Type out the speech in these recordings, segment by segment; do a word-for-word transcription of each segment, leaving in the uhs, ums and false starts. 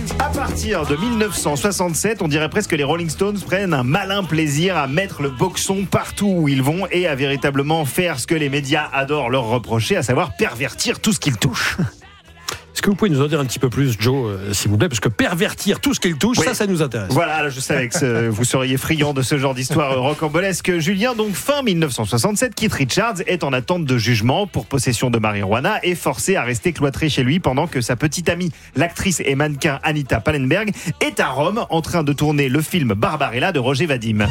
À partir de dix-neuf cent soixante-sept, on dirait presque que les Rolling Stones prennent un malin plaisir à mettre le boxon partout où ils vont et à véritablement faire ce que les médias adorent leur reprocher, à savoir pervertir tout ce qu'ils touchent. Est-ce que vous pouvez nous en dire un petit peu plus, Joe, euh, s'il vous plaît, parce que pervertir tout ce qu'il touche, oui. ça, ça nous intéresse. Voilà, je savais que ce, vous seriez friand de ce genre d'histoire rocambolesque. Julien, donc fin dix-neuf cent soixante-sept, Keith Richards est en attente de jugement pour possession de marijuana et forcé à rester cloîtré chez lui pendant que sa petite amie, l'actrice et mannequin Anita Pallenberg, est à Rome en train de tourner le film Barbarella de Roger Vadim.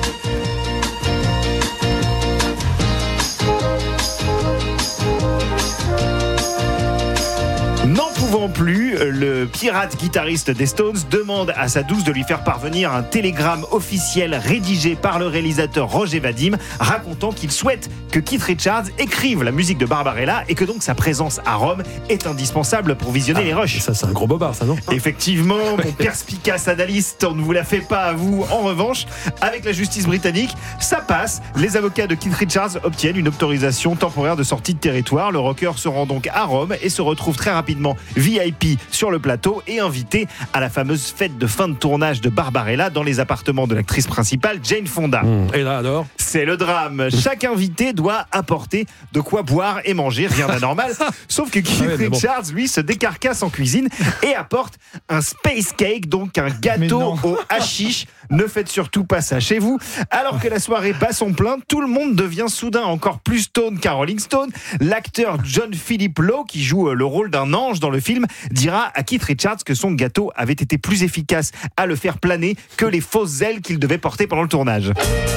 N'en plus, le pirate guitariste des Stones demande à sa douce de lui faire parvenir un télégramme officiel rédigé par le réalisateur Roger Vadim racontant qu'il souhaite que Keith Richards écrive la musique de Barbarella et que donc sa présence à Rome est indispensable pour visionner ah, les rushs. Ça, c'est un gros bobard, ça, non ? Effectivement, mon perspicace analyste, on ne vous la fait pas à vous. En revanche, avec la justice britannique, ça passe. Les avocats de Keith Richards obtiennent une autorisation temporaire de sortie de territoire. Le rocker se rend donc à Rome et se retrouve très rapidement V I P sur le plateau et invité à la fameuse fête de fin de tournage de Barbarella dans les appartements de l'actrice principale Jane Fonda. Mmh. Et là alors ? C'est le drame. Chaque invité doit apporter de quoi boire et manger, rien d'anormal. Sauf que Keith ah ouais, Richards, bon. lui, se décarcasse en cuisine et apporte un space cake, donc un gâteau au hashish. Ne faites surtout pas ça chez vous. Alors que la soirée bat son plein, tout le monde devient soudain encore plus stone qu'un Rolling Stone. L'acteur John Philip Lowe, qui joue le rôle d'un ange dans le film, dira à Keith Richards que son gâteau avait été plus efficace à le faire planer que les fausses ailes qu'il devait porter pendant le tournage.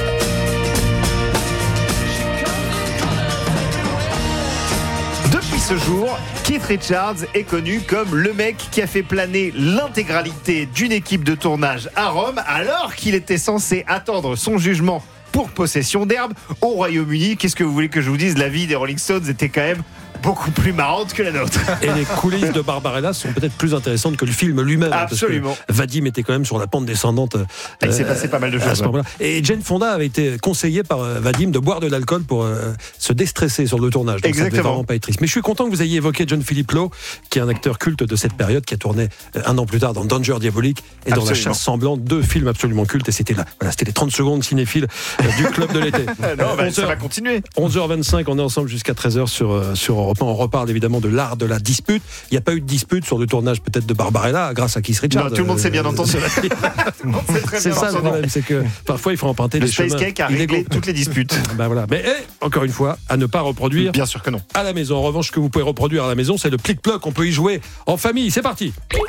Depuis ce jour, Keith Richards est connu comme le mec qui a fait planer l'intégralité d'une équipe de tournage à Rome alors qu'il était censé attendre son jugement pour possession d'herbe au Royaume-Uni. Qu'est-ce que vous voulez que je vous dise ? La vie des Rolling Stones était quand même beaucoup plus marrante que la nôtre. Et les coulisses de Barbarella sont peut-être plus intéressantes que le film lui-même. Absolument. Parce que Vadim était quand même sur la pente descendante. Euh, Il s'est passé pas mal de choses. Ouais. Et Jane Fonda avait été conseillée par euh, Vadim de boire de l'alcool pour euh, se déstresser sur le tournage. Donc exactement. Ça devait vraiment pas être triste. Mais je suis content que vous ayez évoqué John Philip Lowe, qui est un acteur culte de cette période, qui a tourné euh, un an plus tard dans Danger Diabolique et dans absolument. La Chasse Sanglante, deux films absolument cultes. Et c'était là, voilà, c'était les trente secondes cinéphiles euh, du club de l'été. non, bah, ça va continuer. onze heures vingt-cinq, on est ensemble jusqu'à treize heures sur, euh, sur Europe un. On reparle évidemment de l'art de la dispute. Il n'y a pas eu de dispute sur le tournage peut-être de Barbarella grâce à Keith Richards. Non, tout le monde s'est bien entendu. Tout le monde s'est très c'est bien ça entendu. Le problème, c'est que parfois il faut emprunter le des chemins. Le Space Cake a réglé toutes les disputes. Ben voilà. Mais hey, encore une fois, à ne pas reproduire. Bien sûr que non. À la maison. En revanche, ce que vous pouvez reproduire à la maison, c'est le plic-ploc. On peut y jouer en famille. C'est parti.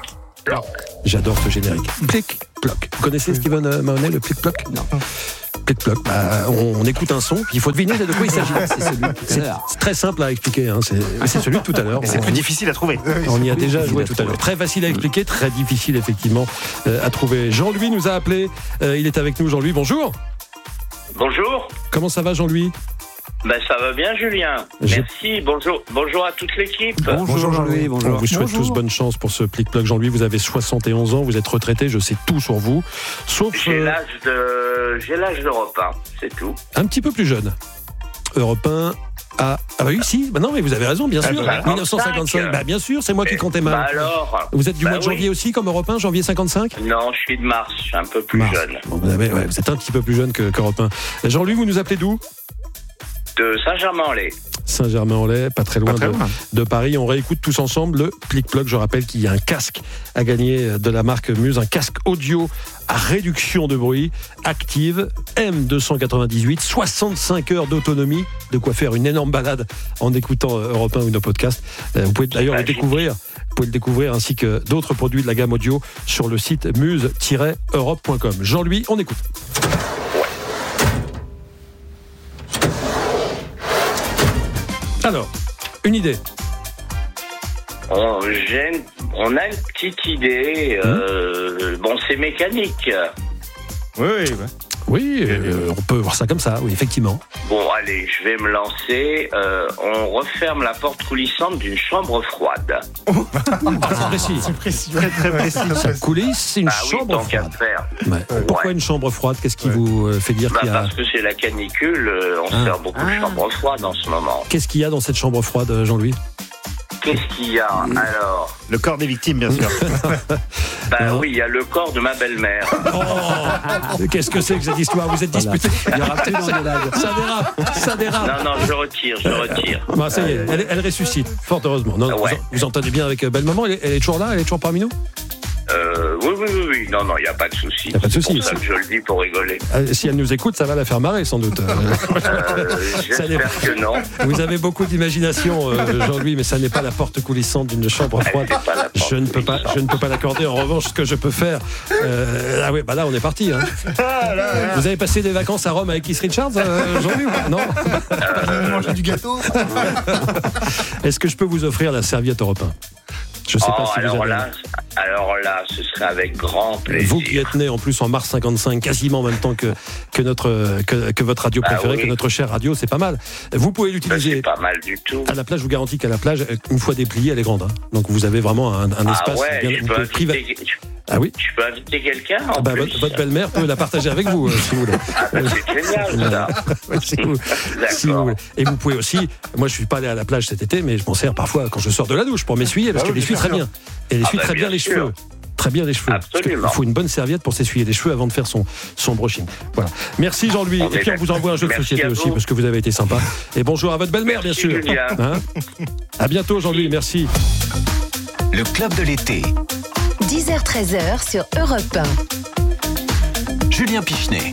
J'adore ce générique. Plic-ploc. Vous connaissez Steven Mahoney, le plic-ploc ? Non. Plic-ploc. Bah, on, on écoute un son, puis il faut deviner de quoi il s'agit. C'est, celui c'est, c'est très simple à expliquer. Hein. C'est, c'est celui de tout à l'heure. Mais c'est on, plus difficile à trouver. On y a déjà joué tout à l'heure. Très facile à expliquer, très difficile effectivement euh, à trouver. Jean-Louis nous a appelé. Euh, il est avec nous. Jean-Louis, bonjour. Bonjour. Comment ça va, Jean-Louis ? Ben, ça va bien, Julien. Je... Merci. Bonjour, bonjour à toute l'équipe. Bonjour, bonjour Jean-Louis. Bonjour. On vous souhaite bonjour. tous bonne chance pour ce plic-ploc. Jean-Louis, vous avez soixante et onze ans, vous êtes retraité, je sais tout sur vous. Sauf. J'ai euh... l'âge de, j'ai l'âge d'Europe un, c'est tout. Un petit peu plus jeune. Europe un. Ah, ah bah oui, si. Bah non, mais vous avez raison, bien sûr. Bah, dix-neuf cent cinquante-cinq. Bah bien sûr, c'est moi qui comptais mal. Bah alors. Vous êtes du bah mois de oui. janvier aussi, comme Europe un, janvier cinquante-cinq ? Non, je suis de mars. Je suis un peu plus mars. jeune. Bon, vous, avez, ouais, vous êtes un petit peu plus jeune que, qu'Europe un. Jean-Louis, vous nous appelez d'où ? De Saint-Germain-en-Laye. Saint-Germain-en-Laye, pas très loin, pas très de, loin. de Paris. On réécoute tous ensemble le plic-ploc. Je rappelle qu'il y a un casque à gagner de la marque Muse, un casque audio à réduction de bruit, active, M deux cent quatre-vingt-dix-huit, soixante-cinq heures d'autonomie, de quoi faire une énorme balade en écoutant Europe un ou nos podcasts. Vous pouvez d'ailleurs le découvrir, vous pouvez le découvrir ainsi que d'autres produits de la gamme audio sur le site muse tiret europe point com. Jean-Louis, on écoute. Alors, une idée. On, j'ai, on a une petite idée. Euh, mmh. Bon, c'est mécanique. Oui, oui. Ouais. Oui, euh, on peut voir ça comme ça, oui, effectivement. Bon, allez, je vais me lancer. Euh, on referme la porte coulissante d'une chambre froide. Oh. Ah, c'est précis. C'est précis. Très, très précis. Ça coulisse, c'est une ah, chambre oui, froide. Faire. Ouais. Pourquoi ouais. une chambre froide ? Qu'est-ce qui ouais. vous fait dire bah, qu'il y a... Parce que c'est la canicule, on ah. sert beaucoup ah. de chambres froides en ce moment. Qu'est-ce qu'il y a dans cette chambre froide, Jean-Louis ? qu'est-ce qu'il y a alors? Le corps des victimes, bien sûr. Bah non. Oui, il y a le corps de ma belle-mère. Oh, qu'est-ce que c'est que cette histoire? Vous êtes disputés? Il y aura plus d'engueulade. Ça dérape, ça dérape. Non, non, je retire, je retire. Bah, ça y est, elle, elle ressuscite, fort heureusement. Non, ouais. vous, vous entendez bien avec belle-maman, elle, est- elle est toujours là, elle est toujours parmi nous? Euh, oui, oui, oui, oui. Non, non, il n'y a pas de souci. Y a pas de souci, C'est pour ça c'est- que je le dis pour rigoler. Euh, Si elle nous écoute, ça va la faire marrer sans doute. Euh, Ça n'est- j'espère que non. Vous avez beaucoup d'imagination, euh, Jean-Louis, mais ça n'est pas la porte coulissante d'une chambre froide. Elle n'est pas la porte Je ne peux pas, je ne peux pas l'accorder. En revanche, ce que je peux faire, euh, ah oui, bah là, on est parti. Hein. Vous avez passé des vacances à Rome avec Keith Richards, euh, Jean-Louis? Non. Manger du gâteau. Est-ce que je peux vous offrir la serviette Europe un? Je sais Oh, pas si vous alors avez. là, alors là, ce serait avec grand plaisir. Vous qui êtes né en plus en mars cinquante-cinq, quasiment en même temps que, que, notre, que, que votre radio Ah préférée, oui. que notre chère radio, c'est pas mal. Vous pouvez Bah, l'utiliser c'est pas mal du tout. à la plage, je vous garantis qu'à la plage, une fois dépliée, elle est grande. Hein. Donc vous avez vraiment un, un Ah espace. ouais, bien- je vous peux pouvez priva- inviter, je, Ah oui je peux inviter quelqu'un en Ah bah, plus. votre, votre belle-mère peut la partager avec vous, euh, si vous voulez. Ah bah, c'est génial ça. Ouais, si vous- si vous D'accord. voulez. Et vous pouvez aussi, moi je suis pas allé à la plage cet été, mais je m'en sers parfois quand je sors de la douche pour m'essuyer, parce Ah qu'elle oui, essuie bien très sûr. bien. Elle essuie Ah bah, très bien bien les sûr. cheveux. Très bien les cheveux. Parce qu'il Absolument. faut une bonne serviette pour s'essuyer les cheveux avant de faire son, son brushing. Voilà. Merci Jean-Louis. On Et est puis on vous envoie un jeu de Merci société à aussi, vous. parce que vous avez été sympa. Et bonjour à votre belle-mère, bien Merci, sûr. Julien. Hein à bientôt Jean-Louis, merci. Le club de l'été. dix heures treize heures sur Europe un. Julien Pichenet.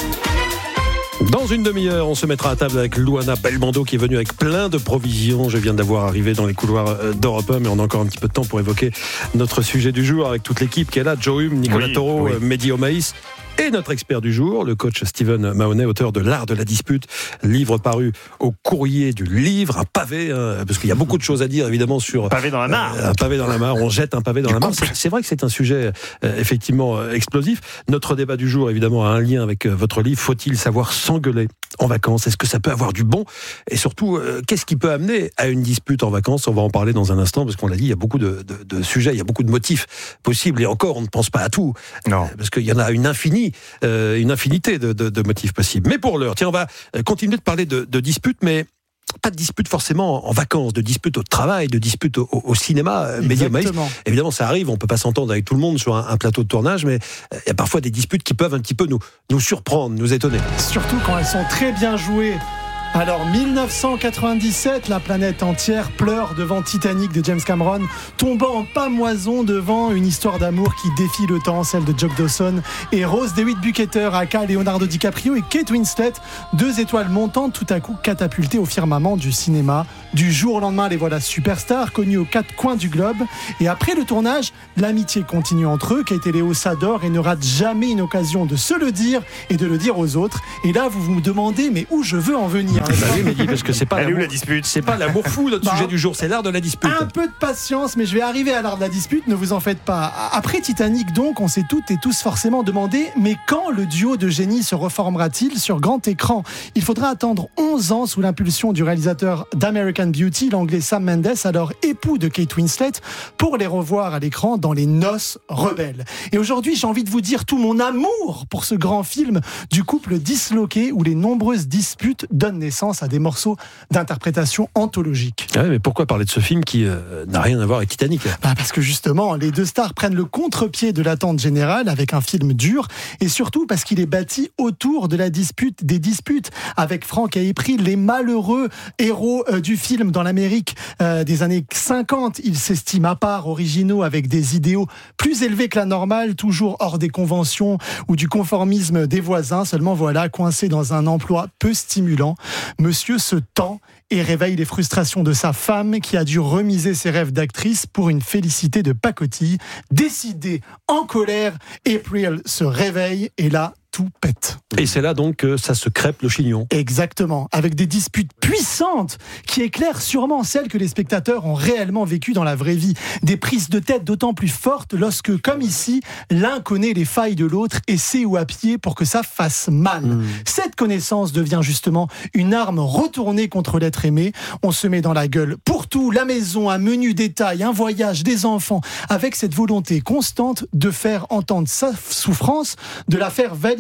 Dans une demi-heure, on se mettra à table avec Louana Belmondo qui est venue avec plein de provisions. Je viens d'avoir arrivé dans les couloirs euh, d'Europe un, mais on a encore un petit peu de temps pour évoquer notre sujet du jour avec toute l'équipe qui est là. Joe Hume, Nicolas Oui, Taureau, oui. euh, Mehdi Omaïs. Et notre expert du jour, le coach Steven Mahoney, auteur de L'Art de la Dispute, livre paru au Courrier du Livre, un pavé, hein, parce qu'il y a beaucoup de choses à dire évidemment sur Pavé dans la mare. euh, un pavé dans la mare, on jette un pavé dans la mare. C'est, c'est vrai que c'est un sujet euh, effectivement euh, explosif. Notre débat du jour évidemment a un lien avec euh, votre livre. Faut-il savoir s'engueuler en vacances? Est-ce que ça peut avoir du bon? Et surtout, euh, qu'est-ce qui peut amener à une dispute en vacances? On va en parler dans un instant, parce qu'on l'a dit, il y a beaucoup de, de, de sujets, il y a beaucoup de motifs possibles. Et encore, on ne pense pas à tout. Non. Parce qu'il y en a une infinie, euh, une infinité de, de, de motifs possibles. Mais pour l'heure, tiens, on va continuer de parler de, de disputes, mais pas de disputes forcément en vacances, de disputes au travail, de disputes au, au, au cinéma. Mehdi Omaïs, évidemment, ça arrive, on peut pas s'entendre avec tout le monde sur un, un plateau de tournage, mais il y a parfois des disputes qui peuvent un petit peu nous, nous surprendre, nous étonner. Surtout quand elles sont très bien jouées. Alors, dix-neuf cent quatre-vingt-dix-sept, la planète entière pleure devant Titanic de James Cameron, tombant en pâmoison devant une histoire d'amour qui défie le temps, celle de Jock Dawson et Rose Dewitt Bukater, aka Leonardo DiCaprio et Kate Winslet, deux étoiles montantes tout à coup catapultées au firmament du cinéma. Du jour au lendemain, les voilà superstars, connus aux quatre coins du globe. Et après le tournage, l'amitié continue entre eux. Kate et Léo s'adorent et ne ratent jamais une occasion de se le dire et de le dire aux autres. Et là, vous vous demandez, mais où je veux en venir? Bah oui, Mehdi, parce que c'est pas Elle est où l'amour, la dispute? c'est pas l'amour fou notre Bah, sujet du jour, c'est l'art de la dispute. Un peu de patience, mais je vais arriver à l'art de la dispute, ne vous en faites pas. Après Titanic, donc, on s'est toutes et tous forcément demandé, mais quand le duo de génie se reformera-t-il sur grand écran? Il faudra attendre onze ans sous l'impulsion du réalisateur d'American Beauty, l'anglais Sam Mendes, alors époux de Kate Winslet, pour les revoir à l'écran dans Les Noces rebelles. Et aujourd'hui, j'ai envie de vous dire tout mon amour pour ce grand film du couple disloqué où les nombreuses disputes donnent naissance à des morceaux d'interprétation anthologique. Ah ouais, mais pourquoi parler de ce film qui euh, n'a rien à voir avec Titanic? Bah parce que justement, les deux stars prennent le contre-pied de l'attente générale avec un film dur, et surtout parce qu'il est bâti autour de la dispute des disputes, avec Frank et April, les malheureux héros euh, du film dans l'Amérique euh, des années cinquante. Ils s'estiment à part, originaux, avec des idéaux plus élevés que la normale, toujours hors des conventions ou du conformisme des voisins. Seulement voilà, coincé dans un emploi peu stimulant, monsieur se tend et réveille les frustrations de sa femme qui a dû remiser ses rêves d'actrice pour une félicité de pacotille. Décidée, en colère, April se réveille et là, tout pète. Et c'est là donc que ça se crêpe le chignon. Exactement, avec des disputes puissantes qui éclairent sûrement celles que les spectateurs ont réellement vécues dans la vraie vie. Des prises de tête d'autant plus fortes lorsque, comme ici, l'un connaît les failles de l'autre et sait où appuyer pour que ça fasse mal. Mmh. Cette connaissance devient justement une arme retournée contre l'être aimé. On se met dans la gueule pour tout, la maison, un menu détail, un voyage, des enfants, avec cette volonté constante de faire entendre sa souffrance, de la faire valider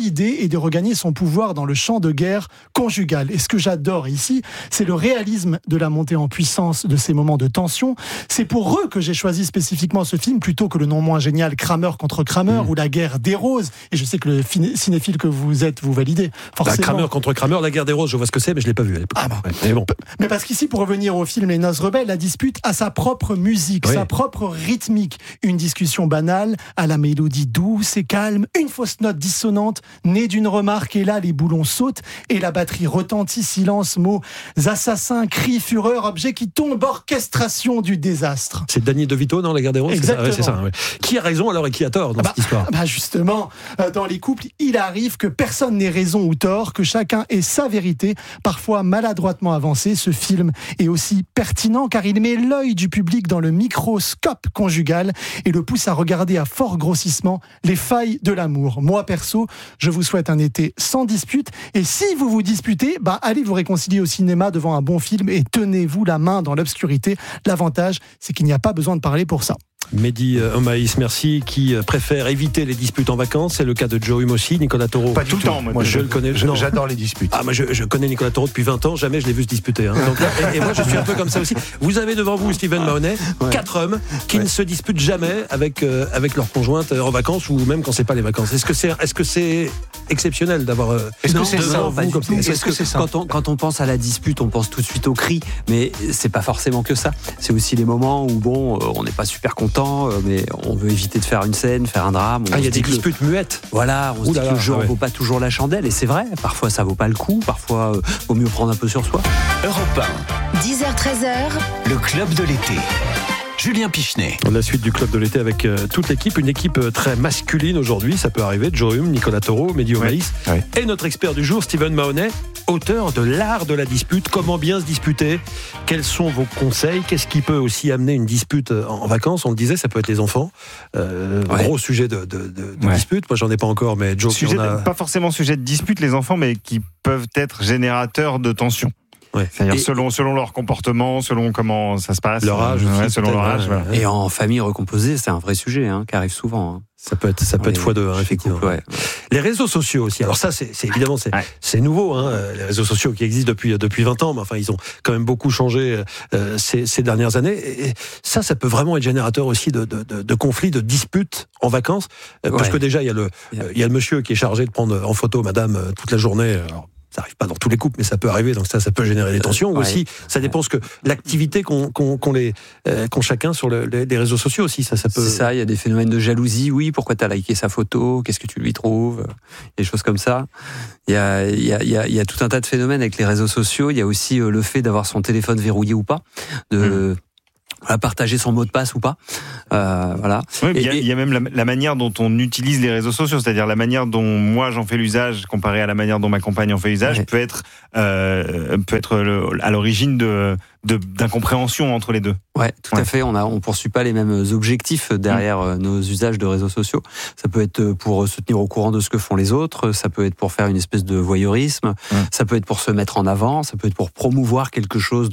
idée est de regagner son pouvoir dans le champ de guerre conjugal. Et ce que j'adore ici, c'est le réalisme de la montée en puissance de ces moments de tension. C'est pour eux que j'ai choisi spécifiquement ce film plutôt que le non moins génial Kramer contre Kramer mmh. ou La guerre des roses. Et je sais que le cinéphile que vous êtes, vous validez forcément. Bah, Kramer contre Kramer, La guerre des roses, je vois ce que c'est, mais je l'ai pas vu à l'époque. Ah bah. ouais, mais bon. Mais parce qu'ici, pour revenir au film Les Noces rebelles, la dispute a sa propre musique, oui. sa propre rythmique. Une discussion banale, à la mélodie douce et calme, une fausse note dissonante, née d'une remarque, et là, les boulons sautent, et la batterie retentit, silence, mots, assassins, cris, fureur, objet qui tombe, orchestration du désastre. C'est Danny DeVito, non, La guerre des roses? Exactement. C'est ça, ouais, c'est ça ouais. Qui a raison alors et qui a tort dans ah bah, cette histoire? bah Justement, dans les couples, il arrive que personne n'ait raison ou tort, que chacun ait sa vérité, parfois maladroitement avancée. Ce film est aussi pertinent car il met l'œil du public dans le microscope conjugal et le pousse à regarder à fort grossissement les failles de l'amour. Moi, perso, je vous souhaite un été sans dispute. Et si vous vous disputez, bah, allez vous réconcilier au cinéma devant un bon film et tenez-vous la main dans l'obscurité. L'avantage, c'est qu'il n'y a pas besoin de parler pour ça. Mehdi Omaïs, merci, qui préfère éviter les disputes en vacances. C'est le cas de Joe Hume aussi, Nicolas Taureau. Pas tout le temps, moi. moi je, je le connais. Je, j'adore les disputes. Ah, moi je, je connais Nicolas Taureau depuis vingt ans, jamais je l'ai vu se disputer. Hein. Donc, et, et moi je suis un peu comme ça aussi. Vous avez devant vous Steven Mahoney, ouais. quatre hommes qui ouais. ne se disputent jamais avec, euh, avec leur conjointe en vacances ou même quand c'est pas les vacances. Est-ce que c'est, est-ce que c'est exceptionnel d'avoir euh, est-ce que c'est ça, vous comme ça est-ce, est-ce que, que c'est ça quand on, quand on pense à la dispute, on pense tout de suite au cri, mais c'est pas forcément que ça. C'est aussi les moments où bon, on n'est pas super content, mais on veut éviter de faire une scène, faire un drame. Ah, il y a des disputes le... muettes. Voilà, on se dit que le jeu ne vaut pas toujours la chandelle, et c'est vrai, parfois ça vaut pas le coup, parfois euh, vaut mieux prendre un peu sur soi. Europe un. dix heures treize heures. Le club de l'été. Julien Pichenet. La suite du club de l'été avec euh, toute l'équipe, une équipe euh, très masculine aujourd'hui, ça peut arriver. Joe Hume, Nicolas Taureau, Mehdi Omaïs ouais, ouais. et notre expert du jour, Steven Mahoney, auteur de L'art de la dispute. Comment bien se disputer? Quels sont vos conseils? Qu'est-ce qui peut aussi amener une dispute en vacances? On le disait, ça peut être les enfants. Euh, ouais. Gros sujet de, de, de, de ouais. dispute. Moi, j'en ai pas encore, mais Joe, sujet a... de, pas forcément sujet de dispute, les enfants, mais qui peuvent être générateurs de tension. Ouais. C'est-à-dire et selon, selon leur comportement, selon comment ça se passe. Leur âge, ouais, selon leur âge. Voilà. Et en famille recomposée, c'est un vrai sujet hein, qui arrive souvent. Hein. Ça peut être, ça peut être fois deux, hein, effectivement. Couple, ouais. Les réseaux sociaux aussi. Alors ça, c'est, c'est évidemment, c'est, ouais. c'est nouveau. Hein, les réseaux sociaux qui existent depuis depuis vingt ans, mais enfin, ils ont quand même beaucoup changé euh, ces, ces dernières années. Et ça, ça peut vraiment être générateur aussi de, de, de, de conflits, de disputes en vacances, euh, ouais. parce que déjà, il y a le, il euh, y a le monsieur qui est chargé de prendre en photo Madame euh, toute la journée. Alors, ça arrive pas dans tous les couples, mais ça peut arriver, donc ça, ça peut générer des tensions. Euh, ouais. Aussi, ça dépend ce que l'activité qu'ont, qu'ont, qu'ont les, euh, qu'ont chacun sur le, les, les réseaux sociaux aussi. Ça, ça peut. C'est ça. Il y a des phénomènes de jalousie. Oui, pourquoi t'as liké sa photo? Qu'est-ce que tu lui trouves? Des choses comme ça. Il y a, il y a, il y a, il y a tout un tas de phénomènes avec les réseaux sociaux. Il y a aussi euh, le fait d'avoir son téléphone verrouillé ou pas, de mmh. à partager son mot de passe ou pas. Euh, voilà. Oui, il y, y a même la, la manière dont on utilise les réseaux sociaux, c'est-à-dire la manière dont moi j'en fais l'usage comparé à la manière dont ma compagne en fait usage ouais. peut être euh, peut être le, à l'origine de, de d'incompréhension entre les deux. Ouais, tout ouais. à fait. On a on poursuit pas les mêmes objectifs derrière mmh. nos usages de réseaux sociaux. Ça peut être pour se tenir au courant de ce que font les autres. Ça peut être pour faire une espèce de voyeurisme. Mmh. Ça peut être pour se mettre en avant. Ça peut être pour promouvoir quelque chose